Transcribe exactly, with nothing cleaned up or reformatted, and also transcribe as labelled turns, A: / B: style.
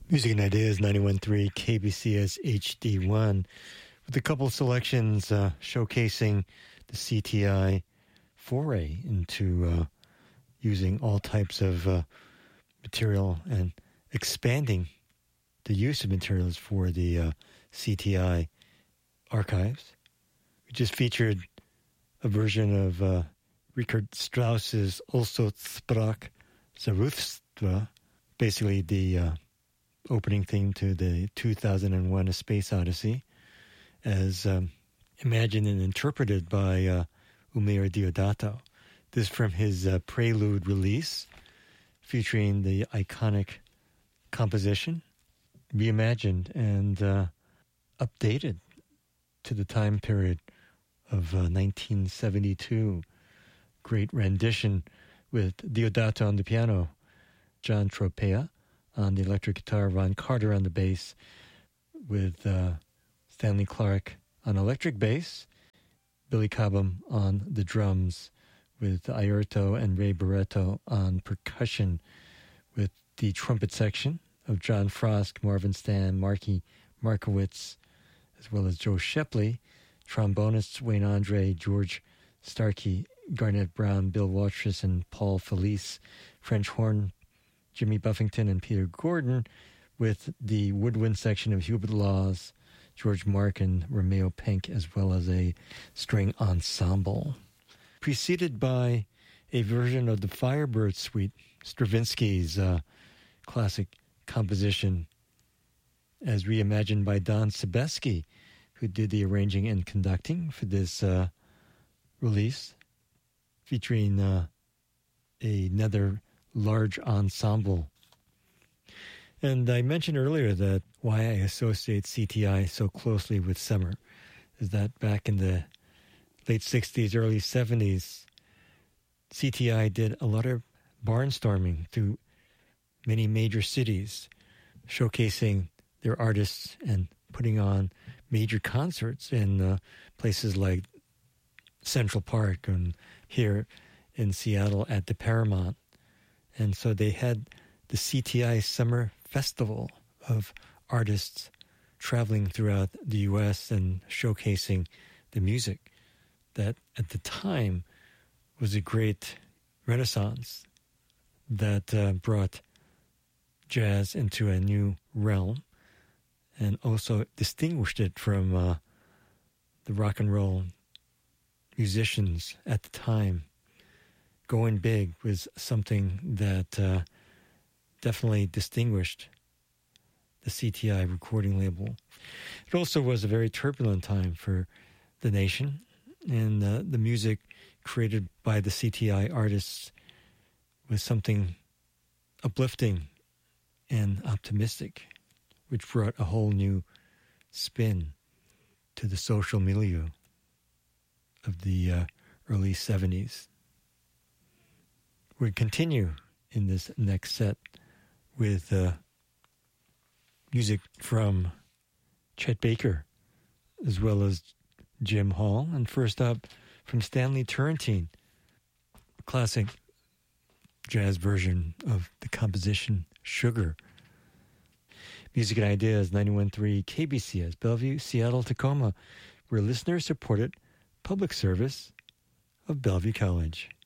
A: Music and Ideas, ninety-one point three K B C S H D one, with a couple of selections uh, showcasing the C T I foray into uh, using all types of uh, material and expanding the use of materials for the uh, C T I archives. We just featured a version of uh, Richard Strauss's Also Sprach Zarathustra, basically the uh, opening theme to the two thousand one A Space Odyssey, as um, imagined and interpreted by uh, Umir Deodato. This from his uh, Prelude release, featuring the iconic composition, reimagined and uh, updated to the time period of uh, nineteen seventy-two. Great rendition with Deodato on the piano, John Tropea on the electric guitar, Ron Carter on the bass, with uh, Stanley Clarke on electric bass, Billy Cobham on the drums, with Airto and Ray Barretto on percussion, with the trumpet section of John Frost, Marvin Stan, Marky Markowitz, as well as Joe Shepley, trombonists Wayne Andre, George Starkey, Garnett Brown, Bill Watrous, and Paul Felice, French horn, Jimmy Buffington and Peter Gordon, with the woodwind section of Hubert Laws, George Mark, and Romeo Penk, as well as a string ensemble. Preceded by a version of the Firebird Suite, Stravinsky's uh, classic composition, as reimagined by Don Sebesky, who did the arranging and conducting for this uh, release, featuring uh, another large ensemble. And I mentioned earlier that why I associate C T I so closely with summer is that back in the late sixties, early seventies, C T I did a lot of barnstorming through many major cities, showcasing their artists and putting on major concerts in uh, places like Central Park and here in Seattle at the Paramount. And so they had the C T I Summer Festival of artists traveling throughout the U S and showcasing the music that at the time was a great renaissance that uh, brought jazz into a new realm and also distinguished it from uh, the rock and roll musicians at the time. Going big was something that uh, definitely distinguished the C T I recording label. It also was a very turbulent time for the nation, and uh, the music created by the C T I artists was something uplifting and optimistic, which brought a whole new spin to the social milieu of the uh, early seventies. We continue in this next set with uh, music from Chet Baker, as well as Jim Hall. And first up, from Stanley Turrentine, a classic jazz version of the composition Sugar. Music and Ideas, ninety-one point three K B C S, Bellevue, Seattle, Tacoma, where listeners supported public service of Bellevue College.